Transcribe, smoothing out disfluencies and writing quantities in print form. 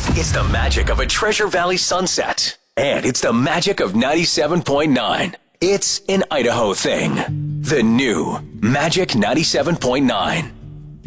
It's the magic of a Treasure Valley sunset. And it's the magic of 97.9. It's an Idaho thing. The new Magic 97.9.